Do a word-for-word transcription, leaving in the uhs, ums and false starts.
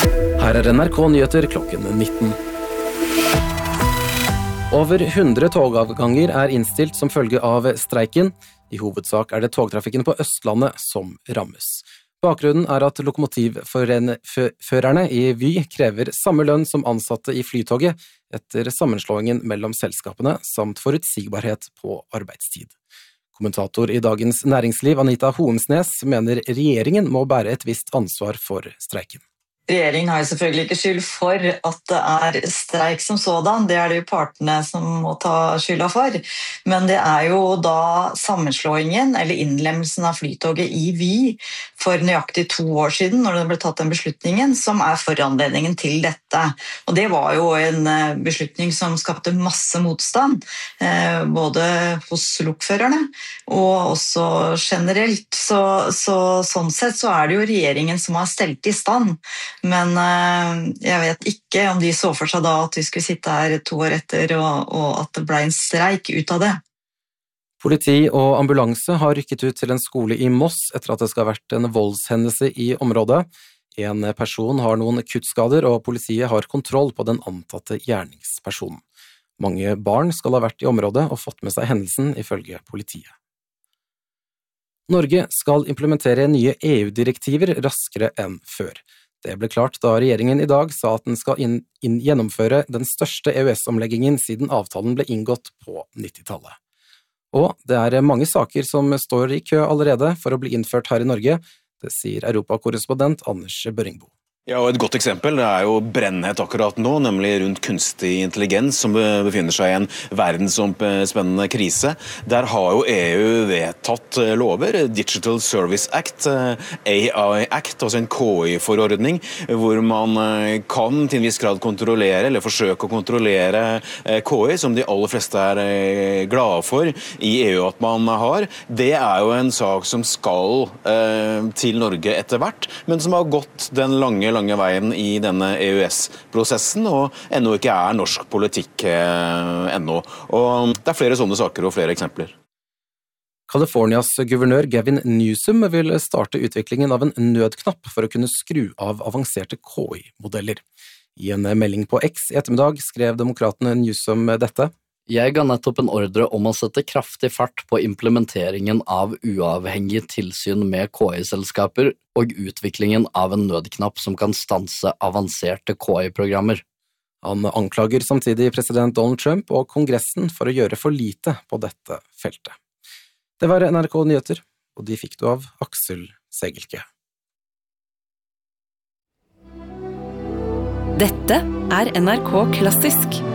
Her er N R K Nyheter klokken nitten. Over hundre togavganger er innstilt som følge av streiken. I hovedsak er det togtrafikken på Østlandet som rammes. Bakgrunnen er at lokomotivførerne i Vy krever samme lønn som ansatte i Flytoget etter sammenslåingen mellom selskapene samt forutsigbarhet på arbeidstid. Kommentator i Dagens Næringsliv, Anita Hoensnes, mener regjeringen må bære et visst ansvar for streiken. Regjeringen har jo selvfølgelig ikke skyld for at det er streik som sådan, det er det jo partene som må ta skylda for. Men det er jo da sammenslåingen eller innlemmelsen av Flytoget i Vy for nøyaktig to år siden, når det ble tatt den beslutningen, som er foranledningen til dette. Og det var jo en beslutning som skapte masse motstand, både hos lokførerne og også generelt. Så, så sånn sett så er det jo regjeringen som har stelt i stand. Men jeg vet ikke om de så for seg da at vi skulle sitte her to år etter, og, og at det ble en streik ut av det. Politi og ambulanse har rykket ut til en skole i Moss etter at det skal ha vært en voldshendelse i området. En person har noen kuttskader, og politiet har kontroll på den antatte gjerningspersonen. Mange barn skal ha vært i området og fått med seg hendelsen, ifølge politiet. Norge skal implementere nye E U-direktiver raskere enn før. Det ble klart da regjeringen i dag sa at den skal inn, inn gjennomføre den største E U S-omleggingen siden avtalen ble inngått på nittitallet. Og det er mange saker som står i kø allerede for å bli innført her i Norge, det sier europakorrespondent Anders Børringbo. Ja, og et godt eksempel det er jo brennhet akkurat nå, nemlig rundt kunstig intelligens som befinner seg i en verdensomspennende krise. Der har jo E U vedtatt lover, Digital Service Act, A I Act, altså en K I-forordning, hvor man kan til en viss grad kontrollere, eller forsøke å kontrollere K I, som de aller fleste er glade for i E U at man har. Det er jo en sak som skal eh, til Norge etter hvert, men som har gått den lange lange veien i denne E U S-prosessen, og ennå ikke er norsk politikk eh, ennå. Og det er flere sånne saker og flere eksempler. Californias guvernør Gavin Newsom vil starte utviklingen av en nødknapp for å kunne skru av avanserte K I-modeller. I en melding på X i ettermiddag skrev demokratene Newsom dette. Jeg ga nettopp en ordre om å sette kraftig fart på implementeringen av uavhengig tilsyn med K I-selskaper og utviklingen av en nødknapp som kan stanse avanserte K I-programmer. Han anklager samtidig president Donald Trump og Kongressen for å gjøre for lite på dette feltet. Det var N R K Nyheter, og de fikk du av Aksel Segelke. Dette er N R K Klassisk.